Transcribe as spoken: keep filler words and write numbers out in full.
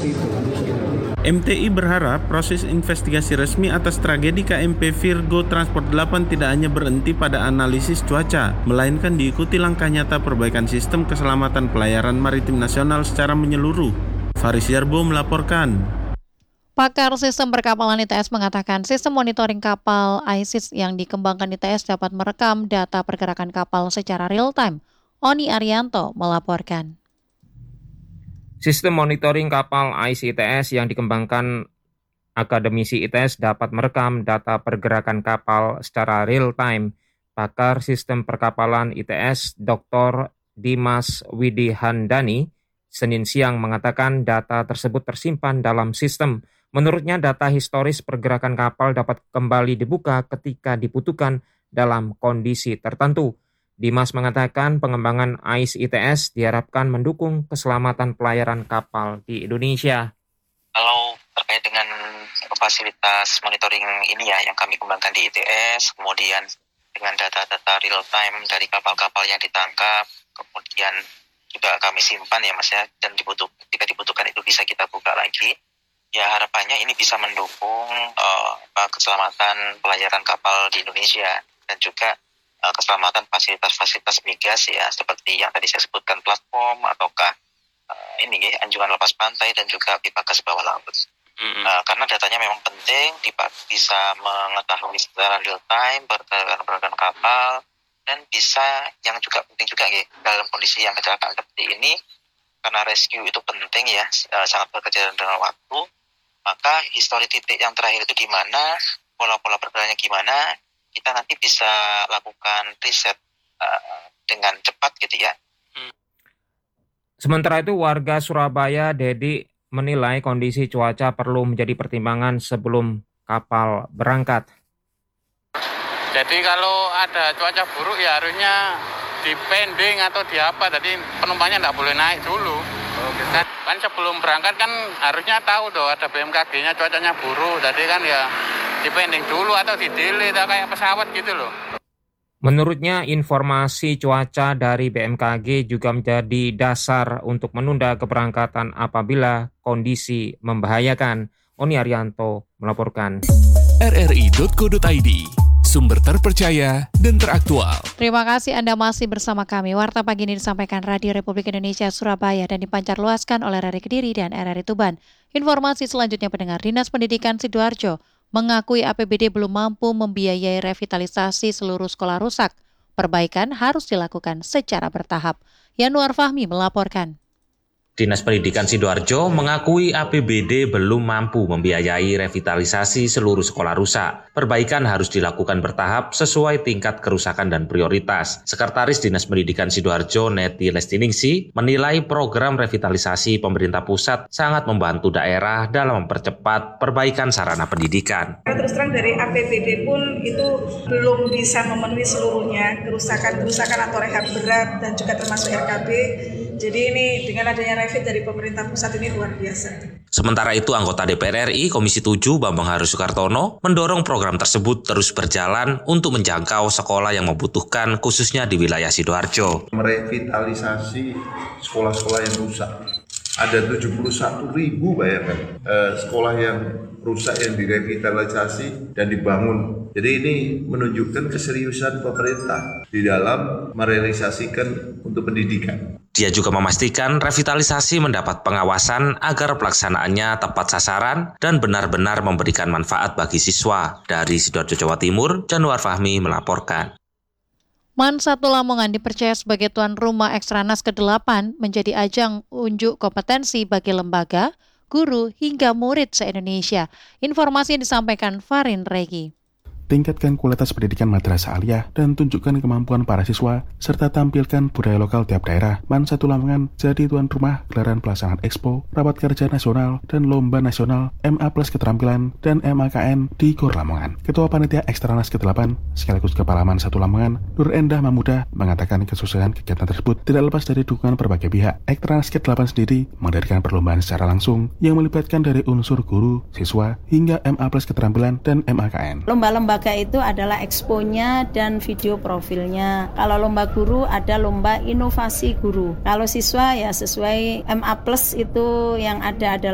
seperti itu. M T I berharap proses investigasi resmi atas tragedi K M P Virgo Transport delapan tidak hanya berhenti pada analisis cuaca, melainkan diikuti langkah nyata perbaikan sistem keselamatan pelayaran maritim nasional secara menyeluruh. Faris Yarbo melaporkan. Pakar sistem perkapalan I T S mengatakan sistem monitoring kapal I S I S yang dikembangkan I T S dapat merekam data pergerakan kapal secara real-time. Oni Arianto melaporkan. Sistem monitoring kapal I S I T S yang dikembangkan akademisi I T S dapat merekam data pergerakan kapal secara real-time. Pakar sistem perkapalan I T S Doktor Dimas Widihandani Senin siang mengatakan data tersebut tersimpan dalam sistem. Menurutnya data historis pergerakan kapal dapat kembali dibuka ketika dibutuhkan dalam kondisi tertentu. Dimas mengatakan pengembangan I S I T S diharapkan mendukung keselamatan pelayaran kapal di Indonesia. Kalau terkait dengan fasilitas monitoring ini ya yang kami kembangkan di I T S, kemudian dengan data-data real time dari kapal-kapal yang ditangkap, kemudian juga kami simpan ya Mas ya, dan dibutuh, ketika dibutuhkan itu bisa kita buka lagi. Ya harapannya ini bisa mendukung uh, keselamatan pelayaran kapal di Indonesia dan juga keselamatan fasilitas-fasilitas migas ya seperti yang tadi saya sebutkan platform ataukah uh, ini ya anjungan lepas pantai dan juga pipa gas bawah laut. Mm-hmm. Uh, karena datanya memang penting dipak- bisa mengetahui secara real time pergerakan kapal dan bisa yang juga penting juga ya dalam kondisi yang kecelakaan seperti ini karena rescue itu penting ya uh, sangat bekerja dengan waktu, maka histori titik yang terakhir itu di mana, pola-pola pergerakannya gimana, kita nanti bisa lakukan riset uh, dengan cepat gitu ya. Hmm. Sementara itu warga Surabaya, Dedi, menilai kondisi cuaca perlu menjadi pertimbangan sebelum kapal berangkat. Jadi kalau ada cuaca buruk ya harusnya dipending atau di apa, jadi penumpangnya nggak boleh naik dulu. Oh, gitu. Kan sebelum berangkat kan harusnya tahu dong ada B M K G-nya cuacanya buruk, jadi kan ya dipending dulu atau di-delay kayak pesawat gitu loh. Menurutnya informasi cuaca dari B M K G juga menjadi dasar untuk menunda keberangkatan apabila kondisi membahayakan. Oni Arianto melaporkan. R R I titik co titik I D, sumber terpercaya dan teraktual. Terima kasih Anda masih bersama kami. Warta pagi ini disampaikan Radio Republik Indonesia Surabaya dan dipancarluaskan oleh R R I Kediri dan R R I Tuban. Informasi selanjutnya pendengar, Dinas Pendidikan Sidoarjo mengakui A P B D belum mampu membiayai revitalisasi seluruh sekolah rusak. Perbaikan harus dilakukan secara bertahap. Yanuar Fahmi melaporkan. Dinas Pendidikan Sidoarjo mengakui A P B D belum mampu membiayai revitalisasi seluruh sekolah rusak. Perbaikan harus dilakukan bertahap sesuai tingkat kerusakan dan prioritas. Sekretaris Dinas Pendidikan Sidoarjo, Neti Lestiningsi, menilai program revitalisasi pemerintah pusat sangat membantu daerah dalam mempercepat perbaikan sarana pendidikan. Terus terang dari A P B D pun itu belum bisa memenuhi seluruhnya kerusakan-kerusakan atau rehab berat dan juga termasuk R K B. Jadi ini dengan adanya revit dari pemerintah pusat ini luar biasa. Sementara itu, anggota D P R R I Komisi tujuh Bambang Haris Sukartono mendorong program tersebut terus berjalan untuk menjangkau sekolah yang membutuhkan khususnya di wilayah Sidoarjo. Merevitalisasi sekolah-sekolah yang rusak. Ada tujuh puluh satu ribu bayangkan eh, sekolah yang rusak yang direvitalisasi dan dibangun. Jadi ini menunjukkan keseriusan pemerintah di dalam merealisasikan untuk pendidikan. Dia juga memastikan revitalisasi mendapat pengawasan agar pelaksanaannya tepat sasaran dan benar-benar memberikan manfaat bagi siswa. Dari Sidoarjo, Jawa Timur, Januar Fahmi melaporkan. MAN satu Lamongan dipercaya sebagai tuan rumah Ekstranas kedelapan menjadi ajang unjuk kompetensi bagi lembaga, guru, hingga murid se-Indonesia. Informasi yang disampaikan Farin Regi. Tingkatkan kualitas pendidikan madrasah aliyah dan tunjukkan kemampuan para siswa, serta tampilkan budaya lokal tiap daerah. MAN satu Lamongan jadi tuan rumah gelaran pelaksanaan Expo, Rapat Kerja Nasional, dan Lomba Nasional M A Plus Keterampilan dan M A K N di Gor Lamongan. Ketua Panitia Ekstranas kedelapan sekaligus Kepala MAN satu Lamongan, Nur Endah Mamuda, mengatakan kesuksesan kegiatan tersebut tidak lepas dari dukungan berbagai pihak. Ekstranas kedelapan sendiri mengadakan perlombaan secara langsung yang melibatkan dari unsur guru, siswa, hingga M A Plus Keterampilan dan M A K N. Lomba-lomba itu adalah exponya dan video profilnya. Kalau lomba guru ada lomba inovasi guru. Kalau siswa ya sesuai M A Plus itu yang ada adalah